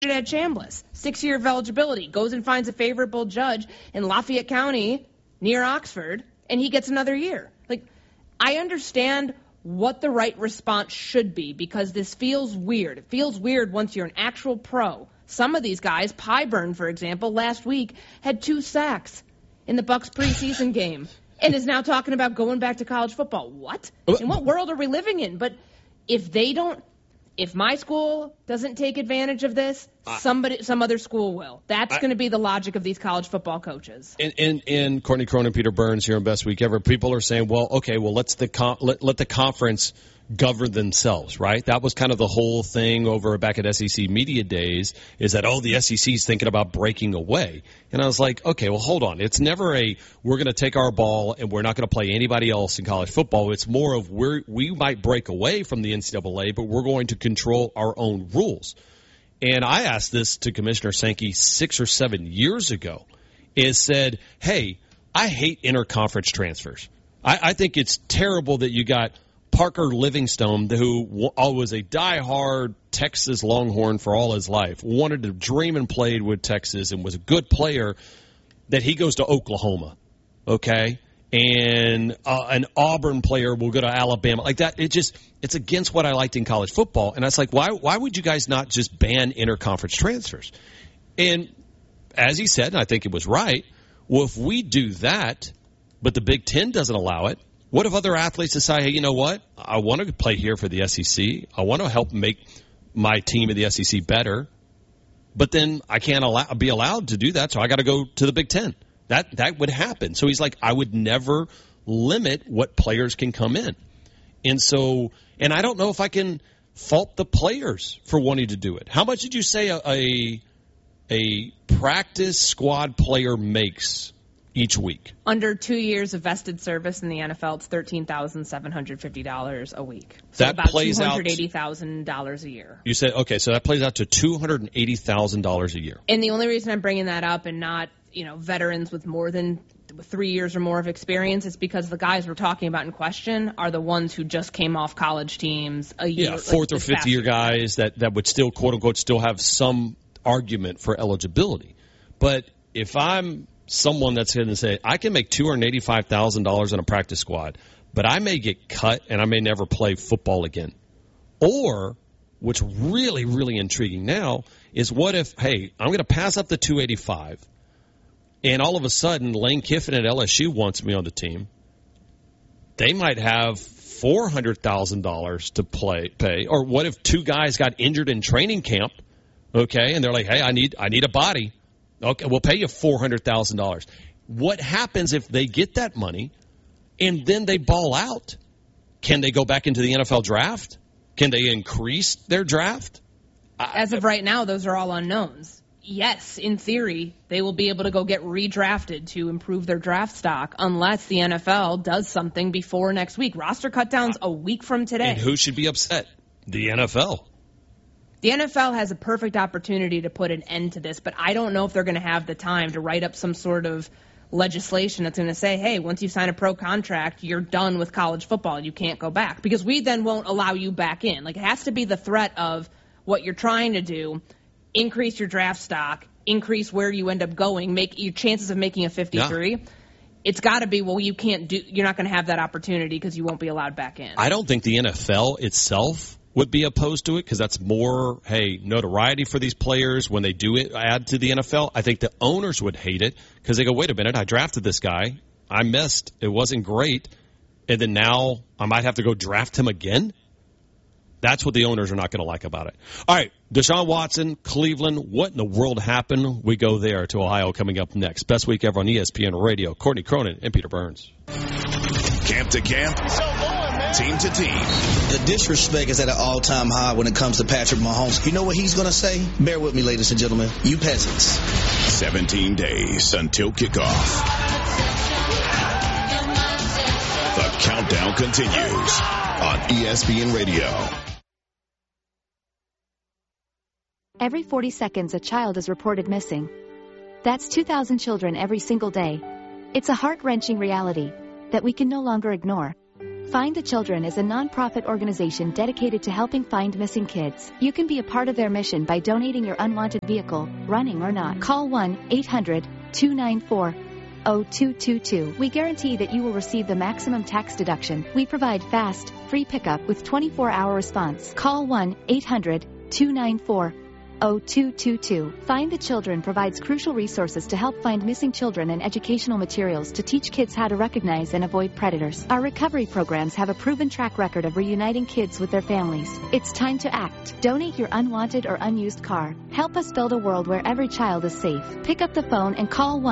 at Chambliss. 6 year of eligibility. Goes and finds a favorable judge in Lafayette County near Oxford, and he gets another year. Like, I understand what the right response should be because this feels weird. It feels weird once you're an actual pro. Some of these guys, Pyburn, for example, last week had 2 sacks in the Bucs preseason game and is now talking about going back to college football. What? In what world are we living in? But if my school doesn't take advantage of this, some other school will. That's going to be the logic of these college football coaches. And Courtney Cronin, Peter Burns here on Best Week Ever, people are saying, well, okay, well, let the conference govern themselves, right? That was kind of the whole thing over back at SEC Media Days, is that, the SEC's thinking about breaking away. And I was like, okay, well, hold on. It's never we're going to take our ball and we're not going to play anybody else in college football. It's more of we might break away from the NCAA, but we're going to control our own rules. And I asked this to Commissioner Sankey 6 or 7 years ago, is said, hey, I hate interconference transfers. I think it's terrible that you got Parker Livingstone, who was a diehard Texas Longhorn for all his life, wanted to dream and played with Texas and was a good player, that he goes to Oklahoma, okay? And an Auburn player will go to Alabama. Like that, it's against what I liked in college football. And I was like, why would you guys not just ban interconference transfers? And as he said, and I think it was right, well, if we do that, but the Big Ten doesn't allow it, what if other athletes decide, hey, you know what? I want to play here for the SEC. I want to help make my team in the SEC better. But then I can't be allowed to do that, so I got to go to the Big Ten. That would happen. So he's like, I would never limit what players can come in. And I don't know if I can fault the players for wanting to do it. How much did you say a practice squad player makes each week? Under 2 years of vested service in the NFL, it's $13,750 a week. So that about plays $280,000 a year. You said, okay, so that plays out to $280,000 a year. And the only reason I'm bringing that up and not, veterans with more than 3 years or more of experience is because the guys we're talking about in question are the ones who just came off college teams a year. Yeah, fourth or fifth year guys that would still, quote unquote, still have some argument for eligibility. But if I'm someone that's going to say, I can make $285,000 in a practice squad, but I may get cut and I may never play football again. Or, what's really, really intriguing now is what if, hey, I'm going to pass up the $285,000, and all of a sudden Lane Kiffin at LSU wants me on the team. They might have $400,000 to pay. Or what if 2 guys got injured in training camp, okay, and they're like, hey, I need a body. Okay, we'll pay you $400,000. What happens if they get that money and then they ball out? Can they go back into the NFL draft? Can they increase their draft? As of right now, those are all unknowns. Yes, in theory, they will be able to go get redrafted to improve their draft stock unless the NFL does something before next week. Roster cutdowns a week from today. And who should be upset? The NFL. The NFL has a perfect opportunity to put an end to this, but I don't know if they're going to have the time to write up some sort of legislation that's going to say, hey, once you sign a pro contract, you're done with college football. You can't go back because we then won't allow you back in. Like, it has to be the threat of what you're trying to do, increase your draft stock, increase where you end up going, make your chances of making a 53. Yeah. It's got to be, you're not going to have that opportunity because you won't be allowed back in. I don't think the NFL itself would be opposed to it because that's more, notoriety for these players when they do add to the NFL. I think the owners would hate it because they go, wait a minute, I drafted this guy. I missed. It wasn't great. And then now I might have to go draft him again. That's what the owners are not going to like about it. All right, Deshaun Watson, Cleveland, what in the world happened? We go there to Ohio coming up next. Best Week Ever on ESPN Radio. Courtney Cronin and Peter Burns. Camp to camp, team to team. The disrespect is at an all-time high when it comes to Patrick Mahomes. You know what he's going to say? Bear with me, ladies and gentlemen. You peasants. 17 days until kickoff. The countdown continues on ESPN Radio. Every 40 seconds, a child is reported missing. That's 2,000 children every single day. It's a heart-wrenching reality that we can no longer ignore. Find the Children is a nonprofit organization dedicated to helping find missing kids. You can be a part of their mission by donating your unwanted vehicle, running or not. Call 1-800-294-0222. We guarantee that you will receive the maximum tax deduction. We provide fast, free pickup with 24-hour response. Call 1-800-294-0222. Find the Children provides crucial resources to help find missing children and educational materials to teach kids how to recognize and avoid predators. Our recovery programs have a proven track record of reuniting kids with their families. It's time to act. Donate your unwanted or unused car. Help us build a world where every child is safe. Pick up the phone and call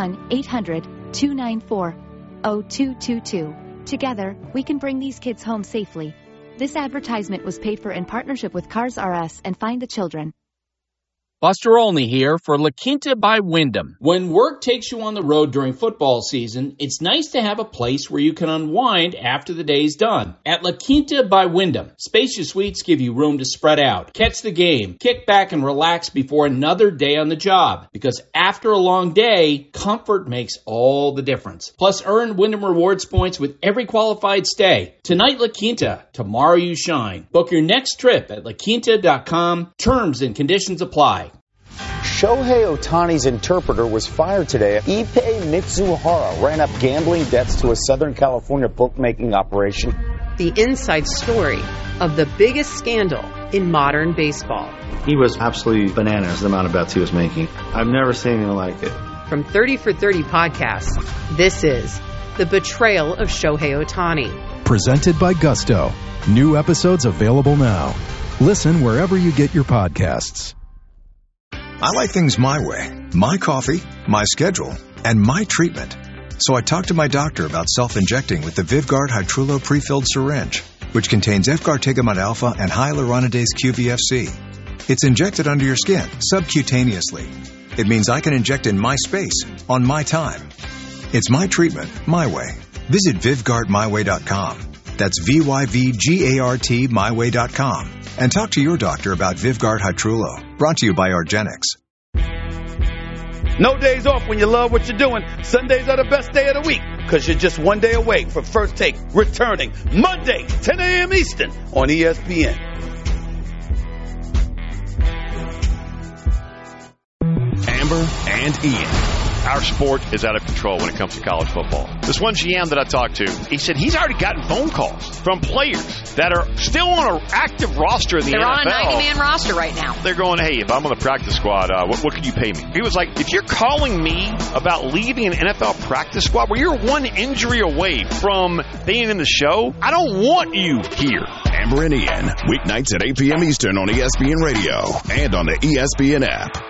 1-800-294-0222. Together, we can bring these kids home safely. This advertisement was paid for in partnership with Cars R Us and Find the Children. Buster Olney here for La Quinta by Wyndham. When work takes you on the road during football season, it's nice to have a place where you can unwind after the day's done. At La Quinta by Wyndham, spacious suites give you room to spread out, catch the game, kick back and relax before another day on the job. Because after a long day, comfort makes all the difference. Plus, earn Wyndham Rewards points with every qualified stay. Tonight, La Quinta. Tomorrow, you shine. Book your next trip at laquinta.com. Terms and conditions apply. Shohei Ohtani's interpreter was fired today. Ippei Mitsuhara ran up gambling debts to a Southern California bookmaking operation. The inside story of the biggest scandal in modern baseball. He was absolutely bananas, the amount of bets he was making. I've never seen anything like it. From 30 for 30 podcasts, this is The Betrayal of Shohei Ohtani. Presented by Gusto. New episodes available now. Listen wherever you get your podcasts. I like things my way. My coffee, my schedule, and my treatment. So I talked to my doctor about self-injecting with the Vyvgart Hytrulo pre-filled syringe, which contains F-gartigimod alpha and hyaluronidase QVFC. It's injected under your skin, subcutaneously. It means I can inject in my space, on my time. It's my treatment, my way. Visit VyvgartMyWay.com. That's VYVGART MyWay.com. And talk to your doctor about Vyvgart Hytrulo. Brought to you by Argenix. No days off when you love what you're doing. Sundays are the best day of the week because you're just one day away from First Take returning Monday, 10 a.m. Eastern on ESPN. Amber and Ian. Our sport is out of control when it comes to college football. This one GM that I talked to, he said he's already gotten phone calls from players that are still on an active roster in the NFL. They're on a 90-man roster right now. They're going, hey, if I'm on the practice squad, what can you pay me? He was like, if you're calling me about leaving an NFL practice squad where you're one injury away from being in the show, I don't want you here. Amber and Ian, weeknights at 8 p.m. Eastern on ESPN Radio and on the ESPN app.